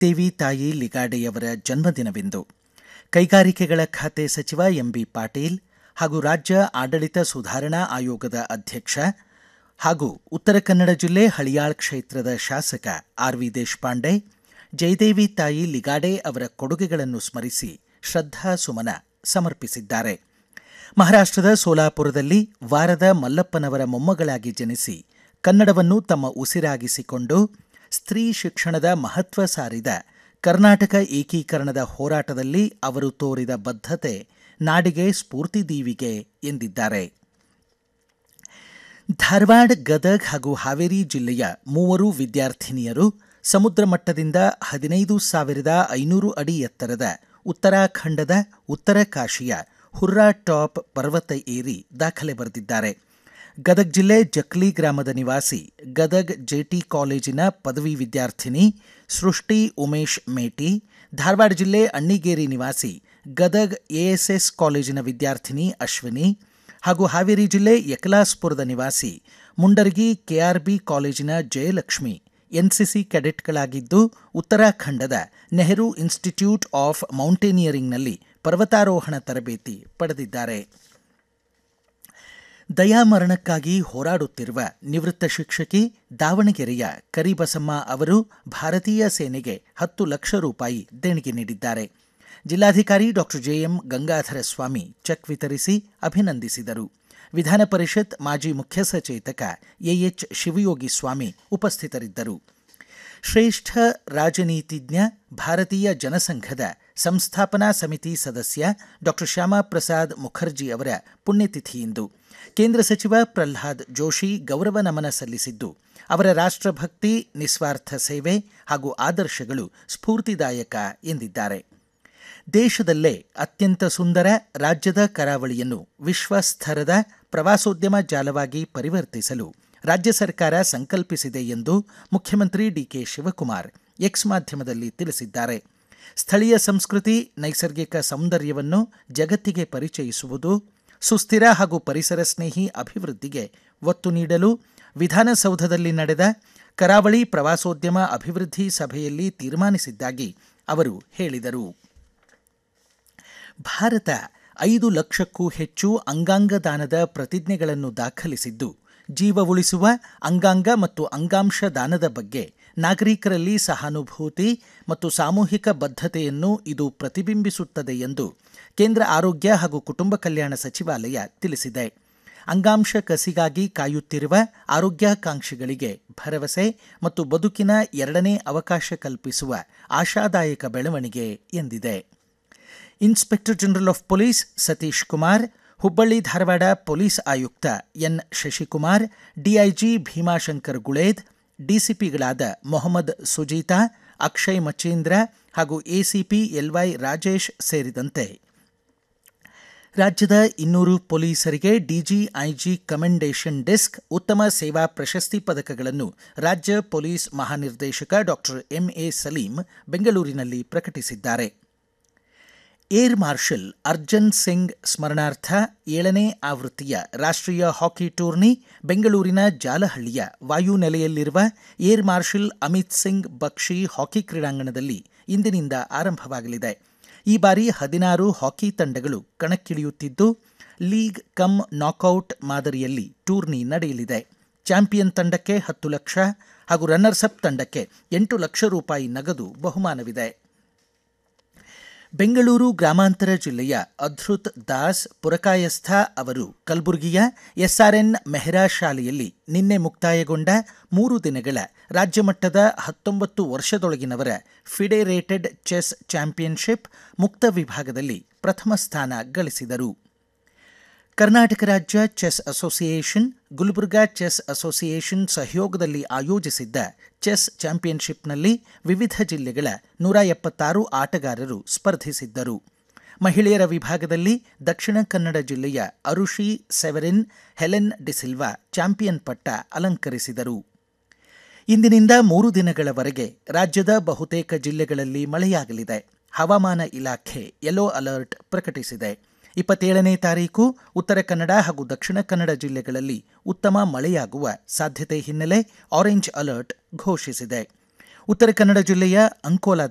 ದೇವಿ ತಾಯಿ ಲಿಗಾಡೆಯವರ ಜನ್ಮದಿನವಿಂದು. ಕೈಗಾರಿಕೆಗಳ ಖಾತೆ ಸಚಿವ ಎಂಬಿ ಪಾಟೀಲ್ ಹಾಗೂ ರಾಜ್ಯ ಆಡಳಿತ ಸುಧಾರಣಾ ಆಯೋಗದ ಅಧ್ಯಕ್ಷ ಹಾಗೂ ಉತ್ತರ ಕನ್ನಡ ಜಿಲ್ಲೆ ಹಳಿಯಾಳ್ ಕ್ಷೇತ್ರದ ಶಾಸಕ ಆರ್ವಿ ದೇಶಪಾಂಡೆ ಜಯದೇವಿ ತಾಯಿ ಲಿಗಾಡೆ ಅವರ ಕೊಡುಗೆಗಳನ್ನು ಸ್ಮರಿಸಿ ಶ್ರದ್ಧಾ ಸುಮನ ಸಮರ್ಪಿಸಿದ್ದಾರೆ. ಮಹಾರಾಷ್ಟ್ರದ ಸೋಲಾಪುರದಲ್ಲಿ ವಾರದ ಮಲ್ಲಪ್ಪನವರ ಮೊಮ್ಮಗಳಾಗಿ ಜನಿಸಿ ಕನ್ನಡವನ್ನು ತಮ್ಮ ಉಸಿರಾಗಿಸಿಕೊಂಡು ಸ್ತ್ರೀ ಶಿಕ್ಷಣದ ಮಹತ್ವ ಸಾರಿದ ಕರ್ನಾಟಕ ಏಕೀಕರಣದ ಹೋರಾಟದಲ್ಲಿ ಅವರು ತೋರಿದ ಬದ್ಧತೆ ನಾಡಿಗೆ ಸ್ಫೂರ್ತಿದೀವಿಗೆ ಎಂದಿದ್ದಾರೆ. ಧಾರವಾಡ, ಗದಗ ಹಾಗೂ ಹಾವೇರಿ ಜಿಲ್ಲೆಯ 3 ವಿದ್ಯಾರ್ಥಿನಿಯರು ಸಮುದ್ರ ಮಟ್ಟದಿಂದ 15,500 ಅಡಿ ಎತ್ತರದ ಉತ್ತರಾಖಂಡದ ಉತ್ತರ ಕಾಶಿಯ ಹುರ್ರಾ ಟಾಪ್ ಪರ್ವತ ಏರಿ ದಾಖಲೆ ಬರೆದಿದ್ದಾರೆ. ಗದಗ ಜಿಲ್ಲೆ ಜಕ್ಲಿ ಗ್ರಾಮದ ನಿವಾಸಿ ಗದಗ ಜೆಟಿ ಕಾಲೇಜಿನ ಪದವಿ ವಿದ್ಯಾರ್ಥಿನಿ ಸೃಷ್ಟಿ ಉಮೇಶ್ ಮೇಟಿ, ಧಾರವಾಡ ಜಿಲ್ಲೆ ಅಣ್ಣಿಗೇರಿ ನಿವಾಸಿ ಗದಗ ಎಎಸ್ಎಸ್ ಕಾಲೇಜಿನ ವಿದ್ಯಾರ್ಥಿನಿ ಅಶ್ವಿನಿ ಹಾಗೂ ಹಾವೇರಿ ಜಿಲ್ಲೆ ಯಕ್ಲಾಸ್ಪುರದ ನಿವಾಸಿ ಮುಂಡರಗಿ ಕೆಆರ್ಬಿ ಕಾಲೇಜಿನ ಜಯಲಕ್ಷ್ಮಿ ಎನ್ಸಿಸಿ ಕೆಡೆಟ್ಗಳಾಗಿದ್ದು ಉತ್ತರಾಖಂಡದ ನೆಹರು ಇನ್ಸ್ಟಿಟ್ಯೂಟ್ ಆಫ್ ಮೌಂಟೇನಿಯರಿಂಗ್ನಲ್ಲಿ ಪರ್ವತಾರೋಹಣ ತರಬೇತಿ ಪಡೆದಿದ್ದಾರೆ. ದಯಾಮರಣಕ್ಕಾಗಿ ಹೋರಾಡುತ್ತಿರುವ ನಿವೃತ್ತ ಶಿಕ್ಷಕಿ ದಾವಣಗೆರೆಯ ಕರಿಬಸಮ್ಮ ಅವರು ಭಾರತೀಯ ಸೇನೆಗೆ 10 ಲಕ್ಷ ರೂಪಾಯಿ ದೇಣಿಗೆ ನೀಡಿದ್ದಾರೆ. ಜಿಲ್ಲಾಧಿಕಾರಿ ಡಾಕ್ಟರ್ ಜೆಎಂ ಗಂಗಾಧರ ಸ್ವಾಮಿ ಚೆಕ್ ವಿತರಿಸಿ ಅಭಿನಂದಿಸಿದರು. ವಿಧಾನ ಪರಿಷತ್ ಮಾಜಿ ಮುಖ್ಯ ಸಚೇತಕ ಎಎಚ್ ಶಿವಯೋಗಿ ಸ್ವಾಮಿ ಉಪಸ್ಥಿತರಿದ್ದರು. ಶ್ರೇಷ್ಠ ರಾಜನೀತಿಜ್ಞ, ಭಾರತೀಯ ಜನಸಂಘದ ಸಂಸ್ಥಾಪನಾ ಸಮಿತಿ ಸದಸ್ಯ ಡಾಕ್ಟರ್ ಶ್ಯಾಮಾ ಪ್ರಸಾದ್ ಮುಖರ್ಜಿ ಅವರ ಪುಣ್ಯತಿಥಿಯಿಂದು ಕೇಂದ್ರ ಸಚಿವ ಪ್ರಹ್ಲಾದ್ ಜೋಶಿ ಗೌರವ ನಮನ ಸಲ್ಲಿಸಿದ್ದು, ಅವರ ರಾಷ್ಟ್ರಭಕ್ತಿ, ನಿಸ್ವಾರ್ಥ ಸೇವೆ ಹಾಗೂ ಆದರ್ಶಗಳು ಸ್ಫೂರ್ತಿದಾಯಕ ಎಂದಿದ್ದಾರೆ. ದೇಶದಲ್ಲೇ ಅತ್ಯಂತ ಸುಂದರ ರಾಜ್ಯದ ಕರಾವಳಿಯನ್ನು ವಿಶ್ವಸ್ತರದ ಪ್ರವಾಸೋದ್ಯಮ ಜಾಲವಾಗಿ ಪರಿವರ್ತಿಸಲು ರಾಜ್ಯ ಸರ್ಕಾರ ಸಂಕಲ್ಪಿಸಿದೆ ಎಂದು ಮುಖ್ಯಮಂತ್ರಿ ಡಿಕೆ ಶಿವಕುಮಾರ್ ಎಕ್ಸ್ ಮಾಧ್ಯಮದಲ್ಲಿ ತಿಳಿಸಿದ್ದಾರೆ. ಸ್ಥಳೀಯ ಸಂಸ್ಕೃತಿ, ನೈಸರ್ಗಿಕ ಸೌಂದರ್ಯವನ್ನು ಜಗತ್ತಿಗೆ ಪರಿಚಯಿಸುವುದು, ಸುಸ್ಥಿರ ಹಾಗೂ ಪರಿಸರ ಸ್ನೇಹಿ ಅಭಿವೃದ್ಧಿಗೆ ಒತ್ತು ನೀಡಲು ವಿಧಾನಸೌಧದಲ್ಲಿ ನಡೆದ ಕರಾವಳಿ ಪ್ರವಾಸೋದ್ಯಮ ಅಭಿವೃದ್ಧಿ ಸಭೆಯಲ್ಲಿ ತೀರ್ಮಾನಿಸಿದ್ದಾಗಿ ಅವರು ಹೇಳಿದರು. ಭಾರತ 5 ಲಕ್ಷಕ್ಕೂ ಹೆಚ್ಚು ಅಂಗಾಂಗ ದಾನದ ಪ್ರತಿಜ್ಞೆಗಳನ್ನು ದಾಖಲಿಸಿದ್ದು, ಜೀವ ಉಳಿಸುವ ಅಂಗಾಂಗ ಮತ್ತು ಅಂಗಾಂಶ ದಾನದ ಬಗ್ಗೆ ನಾಗರಿಕರಲ್ಲಿ ಸಹಾನುಭೂತಿ ಮತ್ತು ಸಾಮೂಹಿಕ ಬದ್ಧತೆಯನ್ನು ಇದು ಪ್ರತಿಬಿಂಬಿಸುತ್ತದೆ ಎಂದು ಕೇಂದ್ರ ಆರೋಗ್ಯ ಹಾಗೂ ಕುಟುಂಬ ಕಲ್ಯಾಣ ಸಚಿವಾಲಯ ತಿಳಿಸಿದೆ. ಅಂಗಾಂಶ ಕಸಿಗಾಗಿ ಕಾಯುತ್ತಿರುವ ಆರೋಗ್ಯಾಕಾಂಕ್ಷಿಗಳಿಗೆ ಭರವಸೆ ಮತ್ತು ಬದುಕಿನ 2ನೇ ಅವಕಾಶ ಕಲ್ಪಿಸುವ ಆಶಾದಾಯಕ ಬೆಳವಣಿಗೆ ಎಂದಿದೆ. Inspector general of police Satish Kumar, Hubballi Dharwad police ಆಯುಕ್ತ ಎನ್ ಶಶಿಕುಮಾರ್, ಡಿಐಜಿ ಭೀಮಾಶಂಕರ್ ಗುಳೇದ್, ಡಿಸಿಪಿಗಳಾದ ಮೊಹಮ್ಮದ್ ಸುಜೀತಾ, ಅಕ್ಷಯ್ ಮಚೇಂದ್ರ ಹಾಗೂ ಎಸಿಪಿ ಎಲ್ವೈ ರಾಜೇಶ್ ಸೇರಿದಂತೆ ರಾಜ್ಯದ 200 ಪೊಲೀಸರಿಗೆ ಡಿಜಿಐಜಿ ಕಮೆಂಡೇಷನ್ ಡಿಸ್ಕ್ ಉತ್ತಮ ಸೇವಾ ಪ್ರಶಸ್ತಿ ಪದಕಗಳನ್ನು ರಾಜ್ಯ ಪೊಲೀಸ್ ಮಹಾನಿರ್ದೇಶಕ ಡಾಕ್ಟರ್ ಎಂಎ ಸಲೀಂ ಬೆಂಗಳೂರಿನಲ್ಲಿ ಪ್ರಕಟಿಸಿದ್ದಾರೆ. ಏರ್ ಮಾರ್ಷಲ್ ಅರ್ಜನ್ ಸಿಂಗ್ ಸ್ಮರಣಾರ್ಥ 7ನೇ ಆವೃತ್ತಿಯ ರಾಷ್ಟ್ರೀಯ ಹಾಕಿ ಟೂರ್ನಿ ಬೆಂಗಳೂರಿನ ಜಾಲಹಳ್ಳಿಯ ವಾಯುನೆಲೆಯಲ್ಲಿರುವ ಏರ್ ಮಾರ್ಷಲ್ ಅಮಿತ್ ಸಿಂಗ್ ಬಕ್ಷಿ ಹಾಕಿ ಕ್ರೀಡಾಂಗಣದಲ್ಲಿ ಇಂದಿನಿಂದ ಆರಂಭವಾಗಲಿದೆ. ಈ ಬಾರಿ 16 ಹಾಕಿ ತಂಡಗಳು ಕಣಕ್ಕಿಳಿಯುತ್ತಿದ್ದು, ಲೀಗ್ ಕಮ್ ನಾಕೌಟ್ ಮಾದರಿಯಲ್ಲಿ ಟೂರ್ನಿ ನಡೆಯಲಿದೆ. ಚಾಂಪಿಯನ್ ತಂಡಕ್ಕೆ 10 ಲಕ್ಷ ಹಾಗೂ ರನ್ನರ್ಸ್ ಅಪ್ ತಂಡಕ್ಕೆ 8 ಲಕ್ಷ ರೂಪಾಯಿ ನಗದು ಬಹುಮಾನವಿದೆ. ಬೆಂಗಳೂರು ಗ್ರಾಮಾಂತರ ಜಿಲ್ಲೆಯ ಅಧೃತ್ ದಾಸ್ ಪುರಕಾಯಸ್ಥ ಅವರು ಕಲಬುರಗಿಯ ಎಸ್ಆರ್ಎನ್ ಮೆಹ್ರಾ ಶಾಲೆಯಲ್ಲಿ ನಿನ್ನೆ ಮುಕ್ತಾಯಗೊಂಡ 3 ದಿನಗಳ ರಾಜ್ಯಮಟ್ಟದ 19 ವರ್ಷದೊಳಗಿನವರ ಫಿಡೆರೇಟೆಡ್ ಚೆಸ್ ಚಾಂಪಿಯನ್ಶಿಪ್ ಮುಕ್ತ ವಿಭಾಗದಲ್ಲಿ ಪ್ರಥಮ ಸ್ಥಾನ ಗಳಿಸಿದರು. ಕರ್ನಾಟಕ ರಾಜ್ಯ chess association, Gulbarga chess association ಸಹಯೋಗದಲ್ಲಿ ಆಯೋಜಿಸಿದ್ದ ಚೆಸ್ ಚಾಂಪಿಯನ್ಶಿಪ್ನಲ್ಲಿ ವಿವಿಧ ಜಿಲ್ಲೆಗಳ 176 ಆಟಗಾರರು ಸ್ಪರ್ಧಿಸಿದ್ದರು. ಮಹಿಳೆಯರ ವಿಭಾಗದಲ್ಲಿ ದಕ್ಷಿಣ ಕನ್ನಡ ಜಿಲ್ಲೆಯ Arushi Severin Helen D'Silva champion ಪಟ್ಟ ಅಲಂಕರಿಸಿದರು. ಇಂದಿನಿಂದ 3 ದಿನಗಳವರೆಗೆ ರಾಜ್ಯದ ಬಹುತೇಕ ಜಿಲ್ಲೆಗಳಲ್ಲಿ ಮಳೆಯಾಗಲಿದೆ. ಹವಾಮಾನ ಇಲಾಖೆ ಯೆಲ್ಲೋ ಅಲರ್ಟ್ ಪ್ರಕಟಿಸಿದೆ. 27ನೇ ತಾರೀಕು ಉತ್ತರ ಕನ್ನಡ ಹಾಗೂ ದಕ್ಷಿಣ ಕನ್ನಡ ಜಿಲ್ಲೆಗಳಲ್ಲಿ ಉತ್ತಮ ಮಳೆಯಾಗುವ ಸಾಧ್ಯತೆ ಹಿನ್ನೆಲೆ ಆರೆಂಜ್ ಅಲರ್ಟ್ ಘೋಷಿಸಿದೆ. ಉತ್ತರ ಕನ್ನಡ ಜಿಲ್ಲೆಯ ಅಂಕೋಲಾ